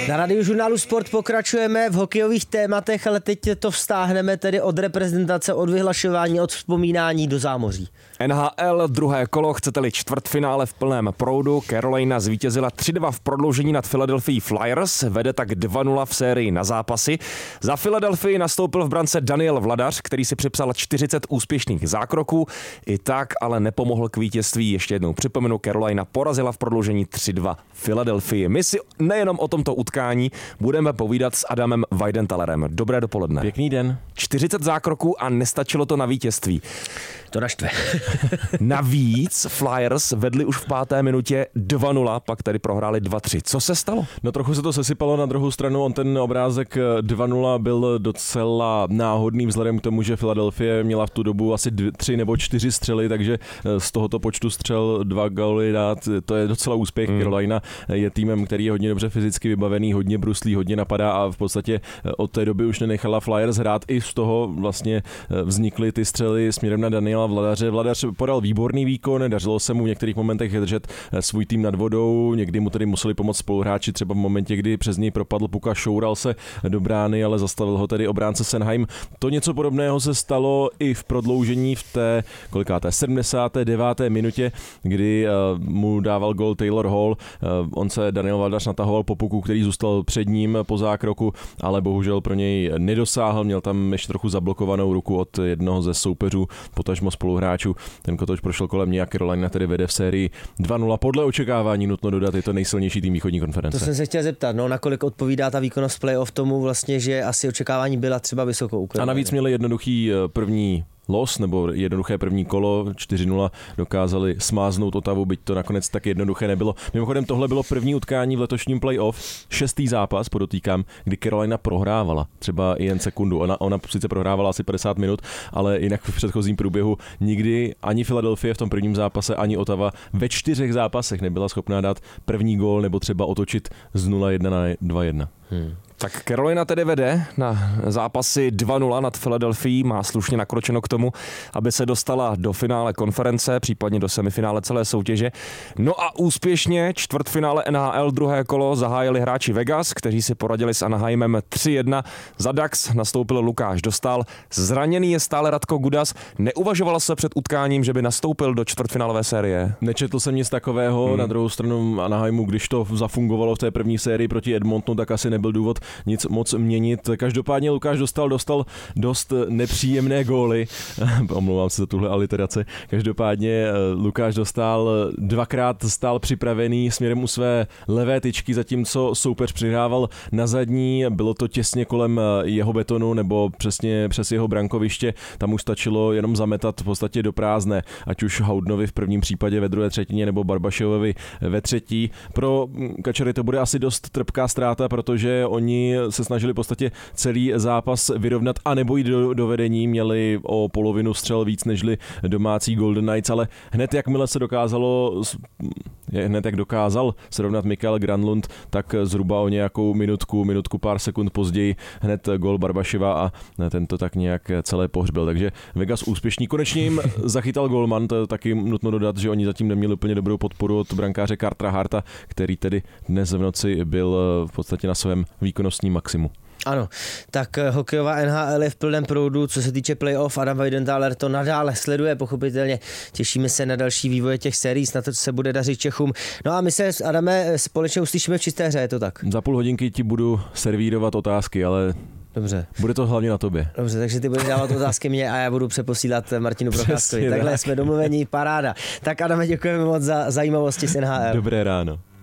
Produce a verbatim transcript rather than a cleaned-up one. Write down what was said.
Na Radiožurnálu Sport pokračujeme v hokejových tématech, ale teď to vztáhneme tedy od reprezentace, od vyhlašování, od vzpomínání do zámoří. N H L druhé kolo, chcete-li čtvrtfinále v plném proudu. Carolina zvítězila tři dva v prodloužení nad Philadelphia Flyers, vede tak dva nula v sérii na zápasy. Za Philadelphii nastoupil v brance Daniel Vladař, který si připsal čtyřicet úspěšných zákroků. I tak ale nepomohl k vítězství. Ještě jednou připomenu, Carolina porazila v prodloužení tři dva Philadelphii. My si nejenom o tomto utkání budeme povídat s Adamem Weidentallerem. Dobré dopoledne. Pěkný den. čtyřicet zákroků a nestačilo to na vítězství. To naštve. Navíc Flyers vedli už v páté minutě dva nula, pak tedy prohráli dva tři. Co se stalo? No trochu se to sesypalo, na druhou stranu on ten obrázek dva nula byl docela náhodný vzhledem k tomu, že Philadelphia měla v tu dobu asi dvě, tři nebo čtyři střely, takže z tohoto počtu střel dva góly dát, to je docela úspěch. Hmm. Carolina je týmem, který je hodně dobře fyzicky vybavený, hodně bruslí, hodně napadá a v podstatě od té doby už nenechala Flyers hrát. I z toho vlastně vznikly ty střely směrem na Daniela Vladaře. Vladař podal výborný výkon, dařilo se mu v některých momentech držet svůj tým nad vodou, někdy mu tedy museli pomoct spoluhráči, třeba v momentě, kdy přes něj propadl puka, šoural se do brány, ale zastavil ho tedy obránce Sanheim. To něco podobného se stalo i v prodloužení v té kolikáté sedmdesáté deváté minutě, kdy mu dával gól Taylor Hall. On se Daniel Vladař natahoval po puku, který zůstal před ním po zákroku, ale bohužel pro něj nedosáhl, měl tam ještě trochu zablokovanou ruku od jednoho ze soupeřů, potažmo spoluhráčů. Ten kotouč prošel kolem něj a Carolina tedy vede v sérii dva nula. Podle očekávání nutno dodat, je to nejsilnější tým východní konference. To jsem se chtěl zeptat, no nakolik odpovídá ta výkonnost playoff tomu vlastně, že asi očekávání byla třeba vysokou. A navíc měli jednoduchý první los, nebo jednoduché první kolo, čtyři nula dokázali smáznout Ottawu, byť to nakonec tak jednoduché nebylo. Mimochodem tohle bylo první utkání v letošním playoff, šestý zápas, podotýkám, kdy Carolina prohrávala, třeba i jen sekundu. Ona, ona sice prohrávala asi padesát minut, ale jinak v předchozím průběhu nikdy ani Philadelphia v tom prvním zápase, ani Ottawa ve čtyřech zápasech nebyla schopná dát první gól nebo třeba otočit z nula jedna na dva jedna. Hmm. Tak Carolina tedy vede na zápasy dva nula nad Philadelphia, má slušně nakročeno k tomu, aby se dostala do finále konference, případně do semifinále celé soutěže. No a úspěšně čtvrtfinále N H L druhé kolo zahájili hráči Vegas, kteří si poradili s Anaheimem tři jedna. Za Ducks nastoupil Lukáš Dostál, zraněný je stále Radko Gudas. Neuvažoval se před utkáním, že by nastoupil do čtvrtfinálové série? Nečetl jsem nic takového, hmm. Na druhou stranu Anaheimu, když to zafungovalo v té první sérii proti Edmontonu, tak asi nebyl důvod nic moc měnit. Každopádně Lukáš Dostal dostal dost nepříjemné góly. Omlouvám se za tuhle aliteraci. Každopádně Lukáš Dostal dvakrát stál připravený směrem u své levé tyčky, zatímco soupeř přihrával na zadní. Bylo to těsně kolem jeho betonu nebo přesně přes jeho brankoviště. Tam už stačilo jenom zametat v podstatě do prázdné. Ať už Houdnovi v prvním případě ve druhé třetině nebo Barbaševovi ve třetí. Pro Kačery to bude asi dost trpká ztráta, protože oni se snažili v podstatě celý zápas vyrovnat a nebo jít do, do vedení, měli o polovinu střel víc nežli domácí Golden Knights, ale hned jakmile se dokázalo, hned jak dokázal srovnat Mikael Granlund, tak zhruba o nějakou minutku, minutku pár sekund později hned gól Barbaševa a tento tak nějak celé pohřbil. Takže Vegas úspěšný. Konečně jim zachytal golman, to taky nutno dodat, že oni zatím neměli úplně dobrou podporu od brankáře Cartera Harta, který tedy dnes v noci byl v podstatě na svém výkonnostním maximu. Ano, tak hokejová N H L je v plném proudu, co se týče playoff, Adam Weidenthaler to nadále sleduje, pochopitelně těšíme se na další vývoje těch sérií, snad to se bude dařit Čechům. No a my se, Adame, společně uslyšíme v čisté hře, je to tak? Za půl hodinky ti budu servírovat otázky, ale dobře. Bude to hlavně na tobě. Dobře, takže ty budeš dávat otázky mě a já budu přeposílat Martinu Procházkovi. Takhle tak. Jsme domluvení, paráda. Tak Adame, děkujeme moc za zajímavosti z N H L. Dobré ráno.